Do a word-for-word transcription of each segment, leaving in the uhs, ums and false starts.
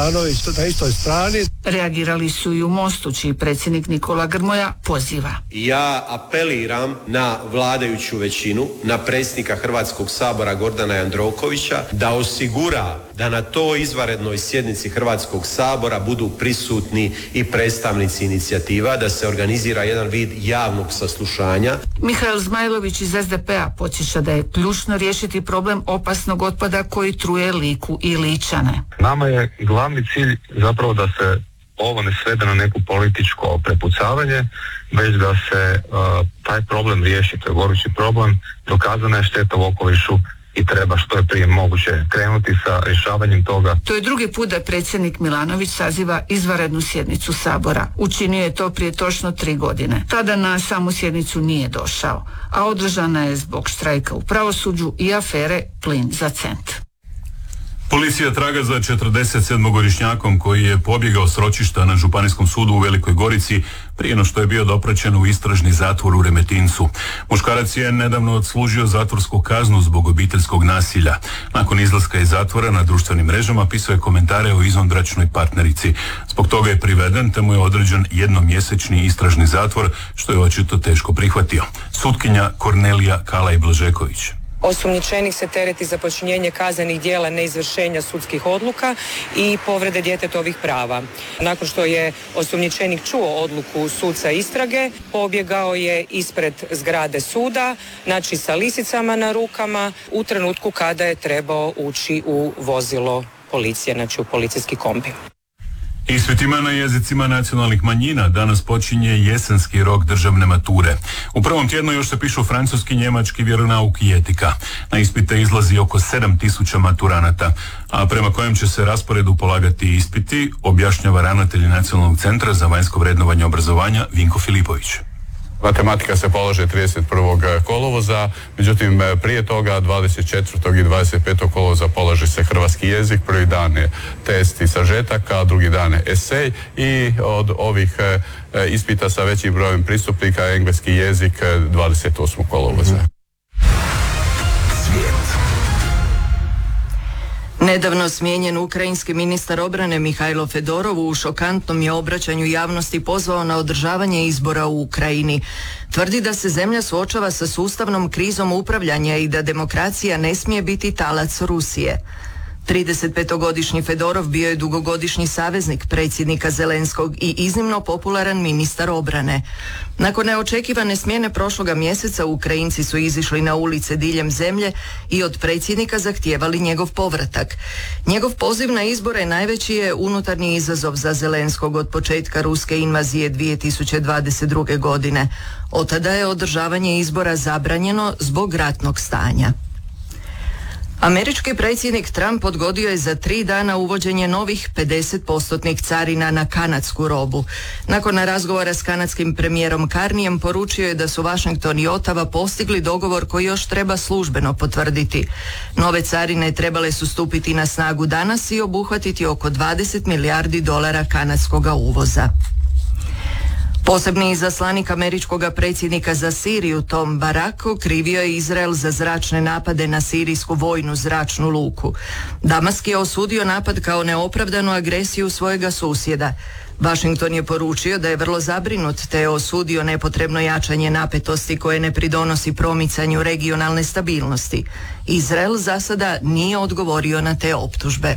na istoj strani. Reagirali su i u Mostu, čiji predsjednik Nikola Grmoja poziva. Ja apeliram na vladajuću većinu, na predsjednika Hrvatskog sabora Gordana Jandrokovića da osigura da na toj izvanrednoj sjednici Hrvatskog sabora budu prisutni i predstavnici inicijativa, da se organizira jedan vid javnog saslušanja. Mihael Zmajlović iz S D P-a podsjeća da je ključno riješiti problem opasnog otpada koji truje Liku i Ličane. Nama je glavni cilj zapravo da se ovo ne svede na neko političko prepucavanje, već da se uh, taj problem riješi. To je gorući problem, dokazana je šteta u okolišu i treba što je prije moguće krenuti sa rješavanjem toga. To je drugi put da predsjednik Milanović saziva izvanrednu sjednicu Sabora. Učinio je to prije točno tri godine. Tada na samu sjednicu nije došao, a održana je zbog štrajka u pravosuđu i afere Plin za cent. Policija traga za četrdeset sedmogodišnjakom koji je pobjegao s ročišta na Županijskom sudu u Velikoj Gorici prije no što je bio dopraćen u istražni zatvor u Remetincu. Muškarac je nedavno odslužio zatvorsku kaznu zbog obiteljskog nasilja. Nakon izlaska iz zatvora na društvenim mrežama pisao je komentare o izvanbračnoj partnerici. Zbog toga je priveden te mu je određen jednomjesečni istražni zatvor, što je očito teško prihvatio. Sutkinja Kornelija Kalaj-Blažeković. Osumnjičenik se tereti za počinjenje kaznenih djela neizvršenja sudskih odluka i povrede djetetovih prava. Nakon što je osumnjičenik čuo odluku suca istrage, pobjegao je ispred zgrade suda, znači sa lisicama na rukama, u trenutku kada je trebao ući u vozilo policije, znači u policijski kombi. Ispitima na jezicima nacionalnih manjina danas počinje jesenski rok državne mature. U prvom tjednu još se pišu francuski, njemački, vjeronauk i etika. Na ispite izlazi oko sedam tisuća maturanata, a prema kojem će se rasporedu polagati ispiti, objašnjava ravnatelj Nacionalnog centra za vanjsko vrednovanje obrazovanja Vinko Filipović. Matematika se polaže trideset prvog kolovoza, međutim prije toga dvadeset četvrtog i dvadeset petog kolovoza polaže se hrvatski jezik, prvi dan je test i sažetak, a drugi dan je esej i od ovih ispita sa većim brojem pristupnika engleski jezik dvadeset osmog kolovoza. Nedavno smijenjen ukrajinski ministar obrane Mihajlo Fedorov u šokantnom je obraćanju javnosti pozvao na održavanje izbora u Ukrajini. Tvrdi da se zemlja suočava sa sustavnom krizom upravljanja i da demokracija ne smije biti talac Rusije. tridesetpetogodišnji Fedorov bio je dugogodišnji saveznik predsjednika Zelenskog i iznimno popularan ministar obrane. Nakon neočekivane smjene prošloga mjeseca Ukrajinci su izišli na ulice diljem zemlje i od predsjednika zahtijevali njegov povratak. Njegov poziv na izbore najveći je unutarnji izazov za Zelenskog od početka ruske invazije dvije tisuće dvadeset druge. godine. Od tada je održavanje izbora zabranjeno zbog ratnog stanja. Američki predsjednik Trump odgodio je za tri dana uvođenje novih pedeset postotnih carina na kanadsku robu. Nakon razgovora s kanadskim premijerom Carnijem poručio je da su Washington i Ottawa postigli dogovor koji još treba službeno potvrditi. Nove carine trebale su stupiti na snagu danas i obuhvatiti oko dvadeset milijardi dolara kanadskoga uvoza. Posebni izaslanik američkog predsjednika za Siriju Tom Barak okrivio je Izrael za zračne napade na sirijsku vojnu zračnu luku. Damask je osudio napad kao neopravdanu agresiju svojega susjeda. Washington je poručio da je vrlo zabrinut te je osudio nepotrebno jačanje napetosti koje ne pridonosi promicanju regionalne stabilnosti. Izrael za sada nije odgovorio na te optužbe.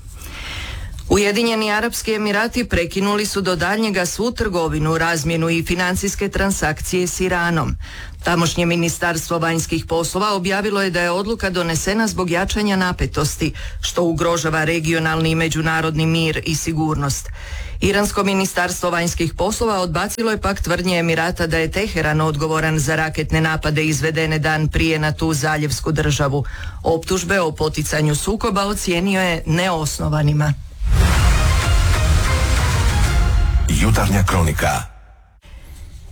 Ujedinjeni Arapski Emirati prekinuli su do daljnjega svu trgovinu, razmjenu i financijske transakcije s Iranom. Tamošnje ministarstvo vanjskih poslova objavilo je da je odluka donesena zbog jačanja napetosti, što ugrožava regionalni i međunarodni mir i sigurnost. Iransko ministarstvo vanjskih poslova odbacilo je pak tvrdnje Emirata da je Teheran odgovoran za raketne napade izvedene dan prije na tu zaljevsku državu. Optužbe o poticanju sukoba ocijenio je neosnovanima. Jutarnja kronika.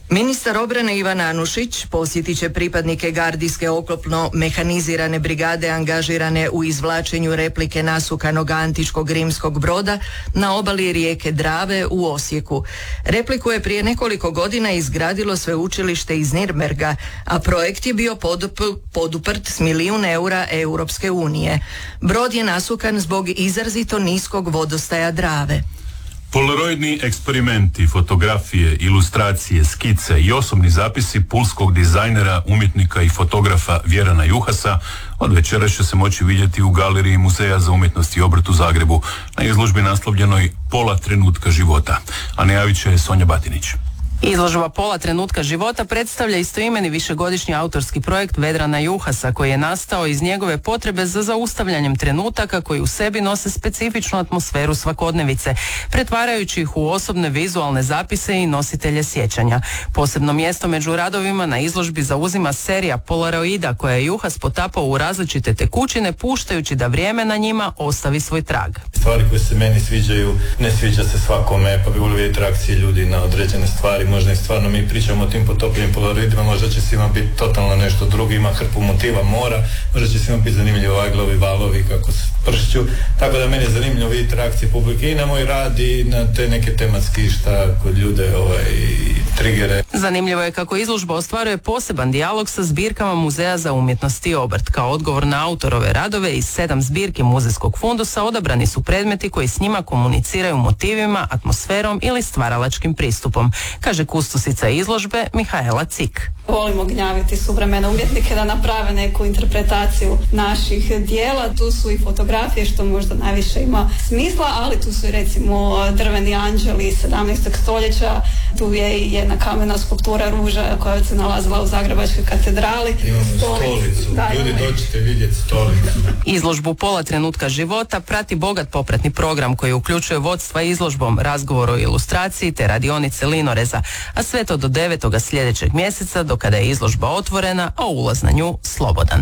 Ministar obrane Ivan Anušić posjetit će pripadnike gardijske oklopno mehanizirane brigade angažirane u izvlačenju replike nasukanog antičkog rimskog broda na obali rijeke Drave u Osijeku. Repliku je prije nekoliko godina izgradilo sveučilište iz Nirnberga, a projekt je bio podup- poduprt s milijun eura Europske unije. Brod je nasukan zbog izrazito niskog vodostaja Drave. Polaroidni eksperimenti, fotografije, ilustracije, skice i osobni zapisi pulskog dizajnera, umjetnika i fotografa Vjerana Juhasa od večera će se moći vidjeti u galeriji Muzeja za umjetnost i obrt u Zagrebu na izložbi naslovljenoj Pola trenutka života, a najavit će Sonja Batinić. Izložba Pola trenutka života predstavlja istoimeni višegodišnji autorski projekt Vedrana Juhasa koji je nastao iz njegove potrebe za zaustavljanjem trenutaka koji u sebi nose specifičnu atmosferu svakodnevice, pretvarajući ih u osobne vizualne zapise i nositelje sjećanja. Posebno mjesto među radovima na izložbi zauzima serija Polaroida koja je Juhas potapao u različite tekućine puštajući da vrijeme na njima ostavi svoj trag. Stvari koje se meni sviđaju ne sviđa se svakome, pa bi volio vidjeti reakcije ljudi na određene stvari. Možda i stvarno mi pričamo o tim potopljenim polaroidima, možda će svima biti totalno nešto drugo, ima hrpu motiva mora, možda će svima biti zanimljivo aglovi, valovi kako se pršću, tako da meni je zanimljivo vidjeti reakcije publike i na moj rad i na te neke tematski šta kod ljude ovaj, trigere. Zanimljivo je kako izložba ostvaruje poseban dijalog sa zbirkama Muzeja za umjetnost i obrt. Kao odgovor na autorove radove iz sedam zbirki muzejskog fundusa odabrani su predmeti koji s njima komuniciraju motivima, atmosferom ili stvaralačkim pristupom, kaže kustossica izložbe Mihaela Cik. Volimo gnjaviti suvremene umjetnike da naprave neku interpretaciju naših dijela. Tu su i fotografije što možda najviše ima smisla, ali tu su i recimo drveni anđeli iz sedamnaestog stoljeća. Tu je i jedna kamena skulptura ruža koja se nalazila u Zagrebačkoj katedrali. Imamo stolicu. Da, ljudi dođite vidjeti stolicu. Izložbu Pola trenutka života prati bogat popratni program koji uključuje vodstva izložbom, razgovor o ilustraciji te radionice linoreza, a sve to do devetoga sljedećeg mjeseca do kada je izložba otvorena, a ulaz na nju slobodan.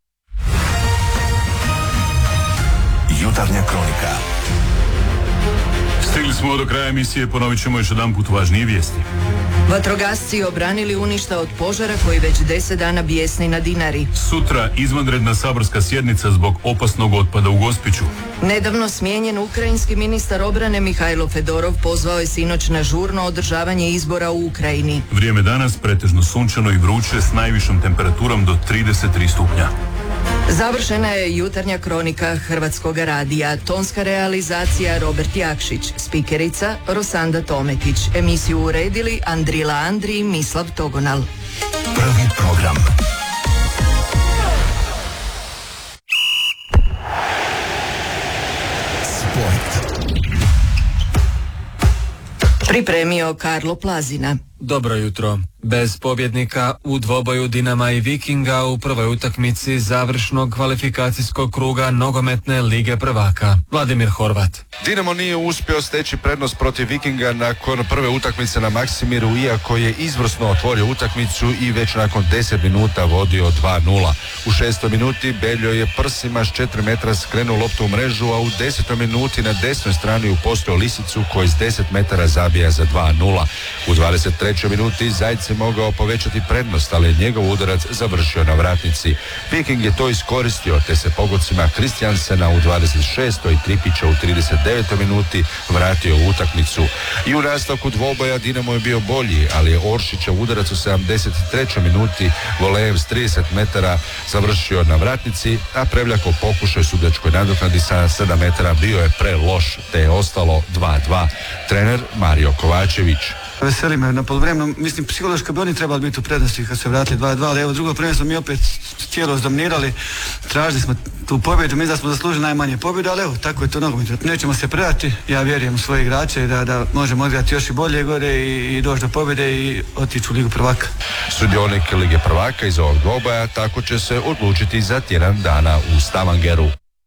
Jutarnja kronika. Stigli smo do kraja emisije, ponovit ćemo još jedan put važnije vijesti. Vatrogasci obranili Uništa od požara koji već deset dana bijesni na Dinari. Sutra izvanredna saborska sjednica zbog opasnog otpada u Gospiću. Nedavno smijenjen ukrajinski ministar obrane Mihajlo Fedorov pozvao je sinoć na žurno održavanje izbora u Ukrajini. Vrijeme danas pretežno sunčano i vruće s najvišom temperaturom do trideset tri stupnja. Završena je jutarnja kronika Hrvatskog radija. Tonska realizacija Robert Jakšić, spikerica Rosanda Tomekić. Emisiju uredili Andrila Andri i Mislav Togonal. Prvi program. Sport. Pripremio Karlo Plazina. Dobro jutro. Bez pobjednika u dvoboju Dinama i Vikinga u prvoj utakmici završnog kvalifikacijskog kruga nogometne lige prvaka. Vladimir Horvat. Dinamo nije uspio steći prednost protiv Vikinga nakon prve utakmice na Maksimiru, iako je izvrsno otvorio utakmicu i već nakon deset minuta vodio dva nula. U šestoj minuti Beljo je prsima s četiri metra skrenuo loptu u mrežu, a u desetoj minuti na desnoj strani upostio Lisicu koji s deset metara zabija za dva nula. U dvadeset trećoj minuti Zajec je mogao povećati prednost, ali je njegov udarac završio na vratnici. Viking je to iskoristio, te se pogodcima Kristjansena u dvadeset šestoj i Tripića u trideset devetoj minuti vratio u utakmicu. I u nastavku dvoboja Dinamo je bio bolji, ali je Oršićev udarac u sedamdeset trećoj minuti volejem s trideset metara završio na vratnici, a Prevljakov pokušaj sudačkoj nadoknadi sa sedam metara bio je preloš, te je ostalo dva dva. Trener Mario Kovačević. Veseli me na poluvremenu, mislim psihološki bi oni trebali biti u prednosti kad se vratili dva dva, ali evo drugo prvenstvo mi opet cijelo zdominirali, tražili smo tu pobjedu, mislim da smo zaslužili najmanje pobjedu, ali evo, tako je to nogomet. Nećemo se predati, ja vjerujem u svoje igrače da, da možemo odigrati još i bolje gore i, i doći do pobjede i otići u Ligu prvaka. Sudionik Lige prvaka iz ovog dvoboja tako će se odlučiti za tjedan dana u Stavangeru.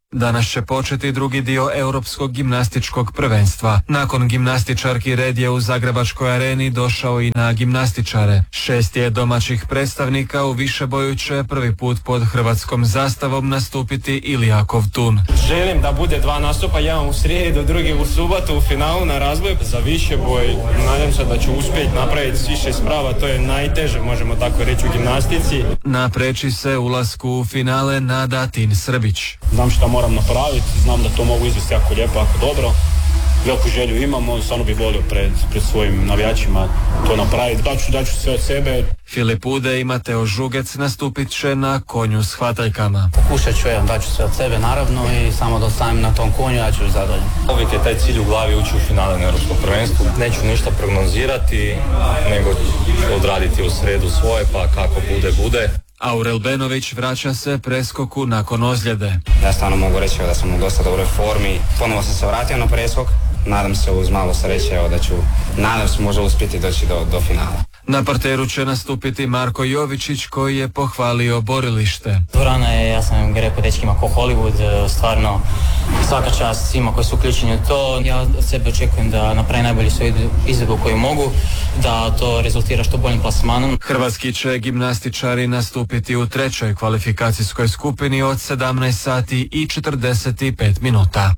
Danas će početi drugi dio Europskog gimnastičkog prvenstva. Nakon gimnastičarki red je u Zagrebačkoj areni došao i na gimnastičare. Šest je domaćih predstavnika u višeboju će prvi put pod hrvatskom zastavom nastupiti Ilija Kovtun. Želim da bude dva nastupa, jedan u srijedu, drugi u subotu u finalu na razvoju. Za višeboj nadam se da ću uspjeti napraviti više sprava, to je najteže, možemo tako reći, u gimnastici. Napreći se ulasku u finale nada Tin Srbić. Znam šta moram napraviti, znam da to mogu izvesti jako lijepo, jako dobro. Veliku želju imamo, stvarno bih volio pred, pred svojim navijačima to napraviti. Daću, daću sve od sebe. Filip Ude i Mateo Žugec nastupit će na konju s hvataljkama. Pokušat ću, ja, daću sve od sebe naravno i samo da ostanem na tom konju, ja ću zadovoljan. Uvijek je taj cilj u glavi ući u finale na Europskom prvenstvu. Neću ništa prognozirati, nego odraditi u sredu svoje, pa kako bude, bude. Aurel Benović vraća se preskoku nakon ozljede. Ja stvarno mogu reći da sam u dosta dobroj formi. Ponovo sam se vratio na preskok. Nadam se uz malo sreće evo, da ću, nadam se može uspjeti doći do, do finala. Na parteru će nastupiti Marko Jovičić koji je pohvalio borilište. Dvorana je, ja sam ga rekao dečkima ko Hollywood, stvarno svaka čast svima koji su uključeni u to. Ja od sebe očekujem da napravim najbolji svoj izvedbu koju mogu, da to rezultira što boljim plasmanom. Hrvatski će gimnastičari nastupiti u trećoj kvalifikacijskoj skupini od sedamnaest sati i četrdeset pet minuta.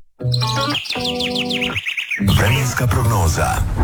Vremenska prognoza.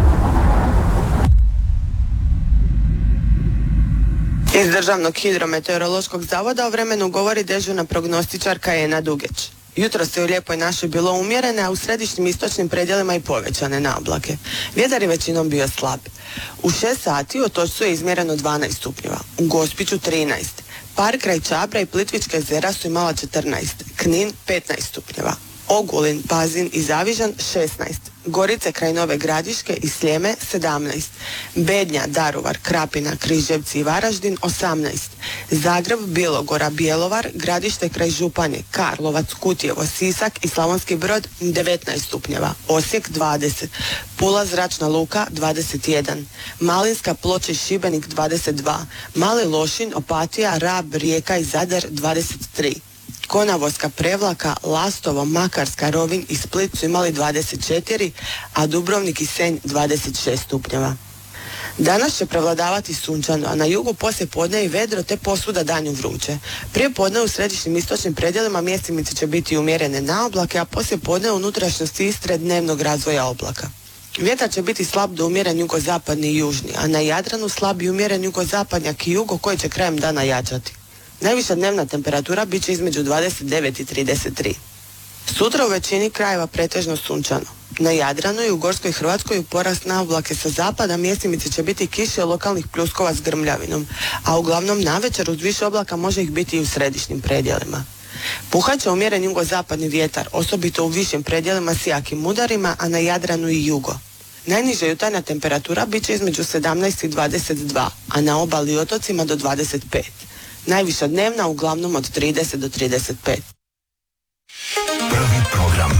Iz Državnog hidrometeorološkog zavoda o vremenu govori dežurna prognostičarka Ena Dugeć. Jutros je u lijepoj našoj bilo umjerene, a u središnjim istočnim predjelima i povećane naoblake. Vjetar je većinom bio slab. U šest sati u Otočcu je izmjereno dvanaest stupnjeva, u Gospiću trinaest. Par kraj Čabra i Plitvička jezera su imala četrnaest, Knin petnaest stupnjeva. Ogulin, Pazin i Zavižan šesnaest, Gorice kraj Nove Gradiške i Sljeme sedamnaest, Bednja, Daruvar, Krapina, Križevci i Varaždin osamnaest, Zagreb, Bilogora, Bjelovar, Gradište kraj Županje, Karlovac, Kutjevo, Sisak i Slavonski Brod devetnaest stupnjeva, Osijek dvadeset, Pula, Zračna luka dvadeset jedan, Malinska, Ploče i Šibenik dvadeset dva, Mali Lošinj, Opatija, Rab, Rijeka i Zadar dvadeset tri. Konavoska, Prevlaka, Lastovo, Makarska, Rovinj i Split su imali dvadeset četiri, a Dubrovnik i Senj dvadeset šest stupnjeva. Danas će prevladavati sunčano, a na jugu poslije podne i vedro te posvuda danju vruće. Prije podne u središnjim istočnim predjelima mjestimice će biti umjerene naoblake, a poslije podne u unutrašnjosti Istre dnevnog razvoja oblaka. Vjetar će biti slab do umjeren jugozapadni i južni, a na Jadranu slab i umjeren jugozapadnjak i jugo koji će krajem dana jačati. Najviša dnevna temperatura bit će između dvadeset devet i trideset tri. Sutra u većini krajeva pretežno sunčano. Na Jadranu i u Gorskoj Hrvatskoj u porast na oblake sa zapada mjestimice će biti kiše lokalnih pljuskova s grmljavinom, a uglavnom navečer uz više oblaka može ih biti i u središnjim predjelima. Puhat će umjeren jugozapadni vjetar, osobito u višim predjelima s jakim udarima, a na Jadranu i jugo. Najniža jutarnja temperatura bit će između sedamnaest i dvadeset dva, a na obali i otocima do dvadeset pet. Najviša dnevna uglavnom od trideset do trideset pet. Prvi program.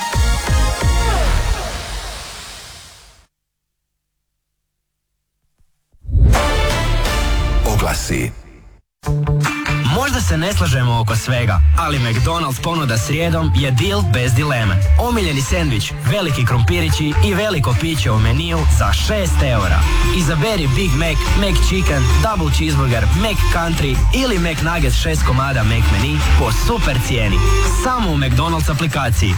Oglasi. Možda se ne slažemo oko svega, ali McDonald's ponuda srijedom je deal bez dileme. Omiljeni sendvič, veliki krompirići i veliko piće u meniju za šest eura. Izaberi Big Mac, McChicken, Double Cheeseburger, McCountry ili McNuggets šest komada McMenu po super cijeni. Samo u McDonald's aplikaciji.